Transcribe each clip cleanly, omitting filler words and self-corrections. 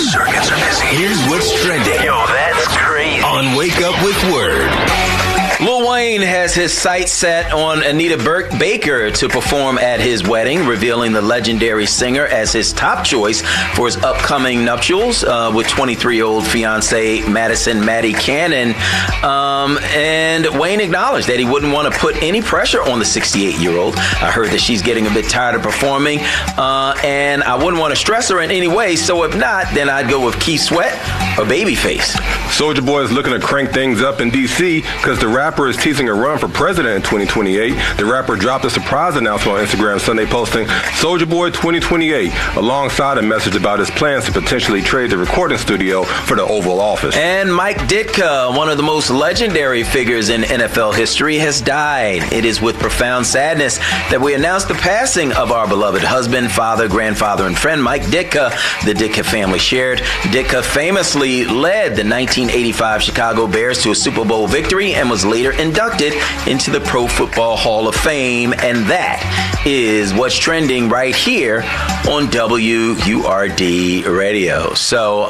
circuits are busy. Here's what's trending. Yo, that's crazy. On Wake Up with Word. Lil Wayne has his sights set on Anita Baker to perform at his wedding, revealing the legendary singer as his top choice for his upcoming nuptials with 23-year-old fiancée Madison Maddie Cannon. And Wayne acknowledged that he wouldn't want to put any pressure on the 68-year-old. I heard that she's getting a bit tired of performing, and I wouldn't want to stress her in any way. So if not, then I'd go with Keith Sweat or Babyface. Soulja Boy is looking to crank things up in D.C. because the rapper is teasing a run for president in 2028. The rapper dropped a surprise announcement on Instagram Sunday, posting Soulja Boy 2028, alongside a message about his plans to potentially trade the recording studio for the Oval Office. And Mike Ditka, one of the most legendary figures in NFL history, has died. It is with profound sadness that we announce the passing of our beloved husband, father, grandfather, and friend, Mike Ditka. The Ditka family shared. Ditka famously led the 1985 Chicago Bears to a Super Bowl victory and was later inducted into the Pro Football Hall of Fame. And that is what's trending right here on WURD Radio. So,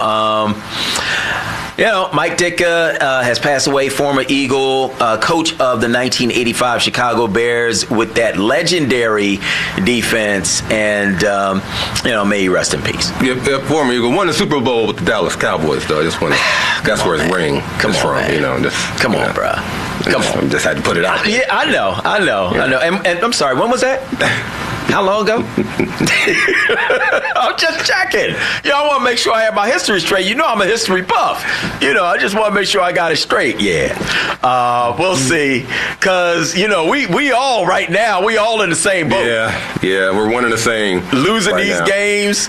Mike Ditka has passed away, former Eagle, coach of the 1985 Chicago Bears with that legendary defense, and, may he rest in peace. Yeah, former Eagle. Won the Super Bowl with the Dallas Cowboys, though. I just want to, that's where his ring is from, man. Come on, bro. Come on. Just had to put it out there. Yeah, I know. And I'm sorry, when was that? How long ago? I'm just checking. I want to make sure I have my history straight. I'm a history buff. I just want to make sure I got it straight. Yeah. We'll see. Because, we all right now, we all in the same boat. Yeah, we're one in the same. Losing right these now. Games,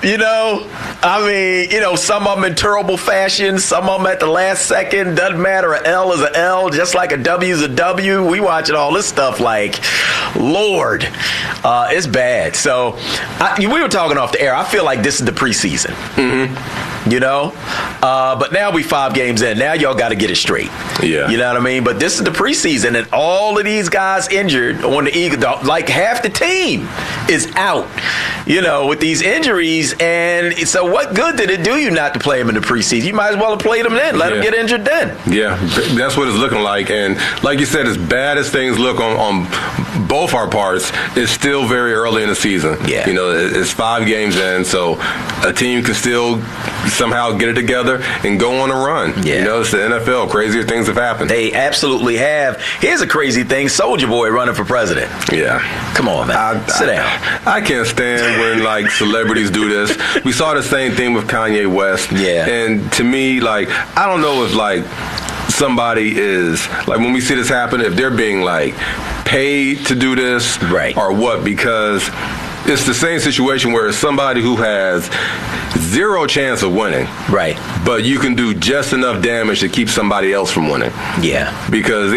some of them in terrible fashion, some of them at the last second. Doesn't matter. An L is an L, just like a W is a W. We watching all this stuff like, Lord. It's bad. So we were talking off the air. I feel like this is the preseason. Mm-hmm. But now we 5 games in. Now y'all got to get it straight. Yeah. You know what I mean? But this is the preseason, and all of these guys injured on the Eagles, like half the team is out, with these injuries. And so what good did it do you not to play them in the preseason? You might as well have played them then. Let them get injured then. Yeah, that's what it's looking like. And like you said, as bad as things look on both our parts, it's still very early in the season. Yeah. It's 5 games in, so a team can still somehow get it together and go on a run. Yeah. It's the NFL. Crazier things have happened. They absolutely have. Here's a crazy thing. Soulja Boy running for president. Yeah. Come on, man. Sit down. I can't stand when, celebrities do this. We saw the same thing with Kanye West. Yeah. And to me, I don't know if, somebody is, when we see this happen, if they're being, paid to do this. Right. Or what, because it's the same situation where it's somebody who has 0 chance of winning. Right. But you can do just enough damage to keep somebody else from winning. Yeah. Because,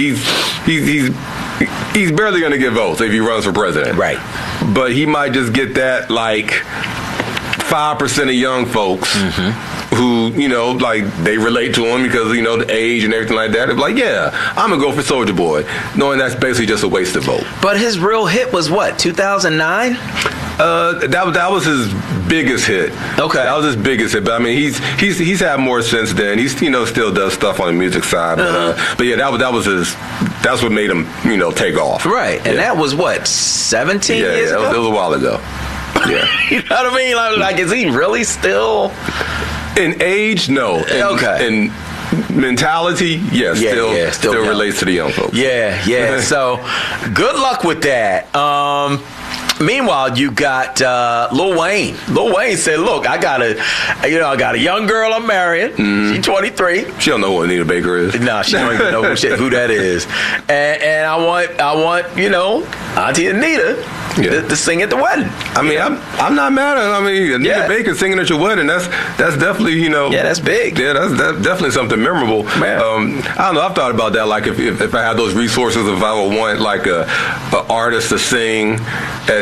he's barely going to get votes if he runs for president. Right. But he might just get that, 5% of young folks who, they relate to him because, the age and everything like that. They're like, yeah, I'm going to go for Soulja Boy, knowing that's basically just a wasted vote. But his real hit was what, 2009? That was his biggest hit. Okay. That was his biggest hit. But, he's had more since then. He's, still does stuff on the music side. But yeah, that's what made him, take off. Right. And that was what, 17 years ago? Yeah, it was a while ago. Yeah. You know what I mean? Is he really still? In age, no. In mentality, yes, still relates to the young folks. Yeah. So, good luck with that. Meanwhile, you got Lil Wayne. Lil Wayne said, "Look, I got a young girl I'm marrying. Mm-hmm. She's 23. She don't know who Anita Baker is. No, she don't even know who that is. And I want Auntie Anita to sing at the wedding. I'm not mad at her. Anita Baker singing at your wedding. That's definitely Yeah, that's big. Yeah, that's definitely something memorable. Man. I don't know. I've thought about that. If I had those resources, if I would want a artist to sing at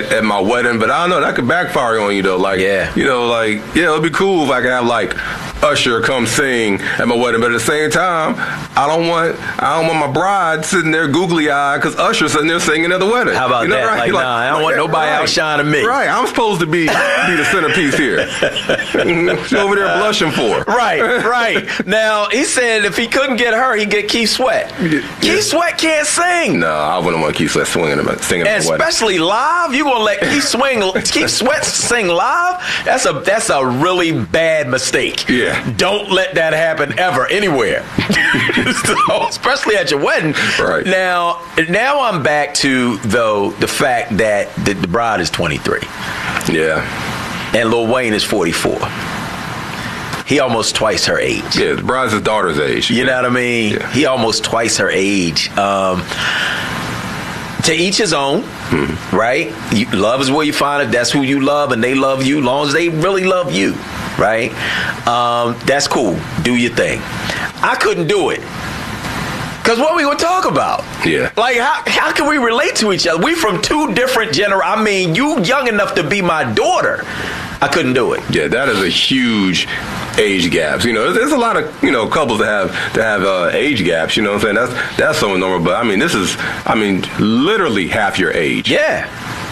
at my wedding, but I don't know, that could backfire on you though. Like, it'd be cool if I could have like Usher come sing at my wedding, but at the same time, I don't want my bride sitting there googly eyed because Usher's sitting there singing at the wedding. How about that? Right? Like, I don't want nobody outshining me. Right, I'm supposed to be the centerpiece here. She's over there blushing for. Right. Now he said if he couldn't get her, he'd get Keith Sweat. Keith Sweat can't sing. No, I wouldn't want Keith Sweat singing at my wedding. Especially live. You gonna let Keith Sweat sing live? That's a really bad mistake. Yeah. Don't let that happen ever anywhere. So, especially at your wedding. Right. Now I'm back to the fact that the bride is 23. Yeah. And Lil Wayne is 44. He almost twice her age. Yeah, the bride's his daughter's age. You know what I mean? Yeah. He almost twice her age. To each his own, right? Love is where you find it. That's who you love, and they love you, as long as they really love you, right? That's cool. Do your thing. I couldn't do it. Because what we gonna talk about? Yeah. Like, how can we relate to each other? We from two different generations. I mean, you young enough to be my daughter. I couldn't do it. Yeah, that is a huge age gaps. There's a lot of couples that have age gaps. You know what I'm saying? That's so normal. But I mean, literally half your age. Yeah.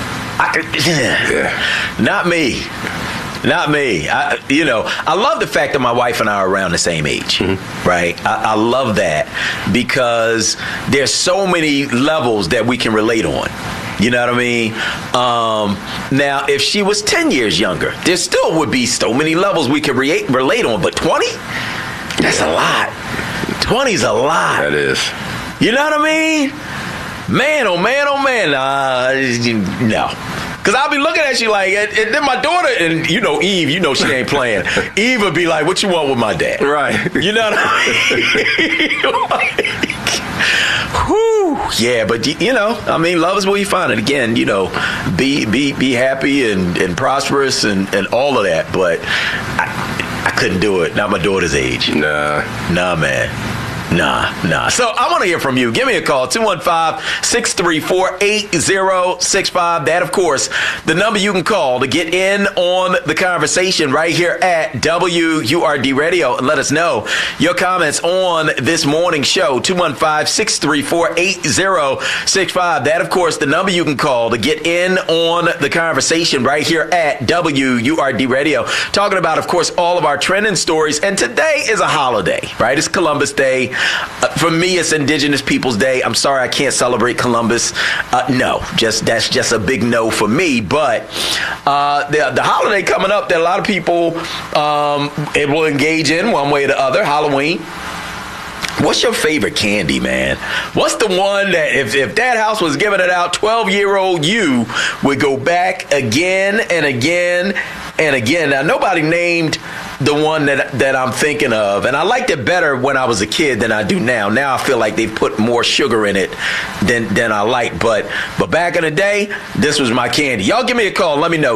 Not me. I love the fact that my wife and I are around the same age, right? I love that because there's so many levels that we can relate on. You know what I mean? Now, if she was 10 years younger, there still would be so many levels we could relate on. But 20? That's a lot. 20's a lot. That is. You know what I mean? Man, oh man, oh man. No. Because I'll be looking at you like, and then my daughter, and Eve, she ain't playing. Eve would be like, what you want with my dad? Right. You know what I mean? Whew. Yeah, but love is where you find it. Again, be happy and prosperous and all of that. But I couldn't do it. Not my daughter's age. Nah, man. Nah. So I want to hear from you. Give me a call, 215-634-8065. That, of course, the number you can call to get in on the conversation right here at WURD Radio. And let us know your comments on this morning show, 215-634-8065. That, of course, the number you can call to get in on the conversation right here at WURD Radio. Talking about, of course, all of our trending stories. And today is a holiday, right? It's Columbus Day. For me, it's Indigenous Peoples Day. I'm sorry I can't celebrate Columbus. That's just a big no for me. But the holiday coming up that a lot of people it will engage in one way or the other, Halloween. What's your favorite candy, man? What's the one that if that house was giving it out, 12-year-old you would go back again and again and again? Now, nobody named the one that I'm thinking of, and I liked it better when I was a kid than I do now. Now I feel like they've put more sugar in it than I like, but back in the day, this was my candy. Y'all give me a call. Let me know.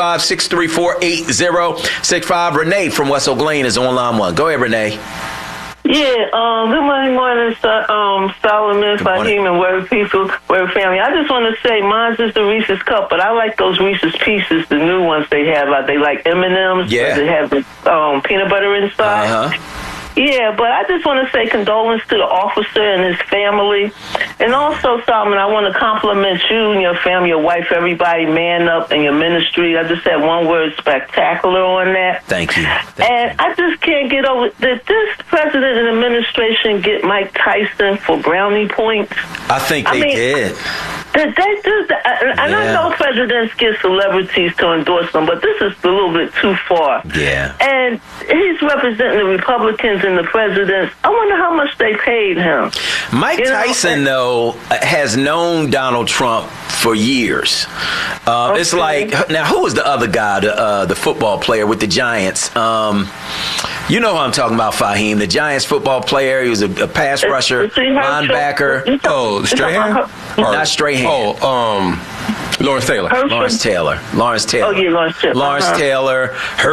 215-634-8065. Renee from West Oak Lane is on line one. Go ahead, Renee. Yeah, good morning, Solomon, Fahim, and Word People, Word Family. I just want to say mine's is the Reese's Cup, but I like those Reese's Pieces, the new ones they have. They like M&M's. Yeah. They have the peanut butter inside. Uh-huh. Yeah, but I just want to say condolence to the officer and his family. And also, Solomon, I want to compliment you and your family, your wife, everybody, man up, and your ministry. I just said one word, spectacular on that. Thank you. I just can't get over, did this president and administration get Mike Tyson for brownie points? I think they did. Did they do that? And I know presidents get celebrities to endorse them, but this is a little bit too far. Yeah. And he's representing the Republicans and the presidents. I wonder how much they paid him. Mike Tyson, though, has known Donald Trump for years. It's like, now, who was the other guy, the football player with the Giants? You know who I'm talking about, Fahim, the Giants football player. He was a pass rusher, linebacker. Strahan? Not Strahan. Lawrence Taylor. Lawrence Taylor. Oh, yeah, Lawrence Taylor. Lawrence Taylor.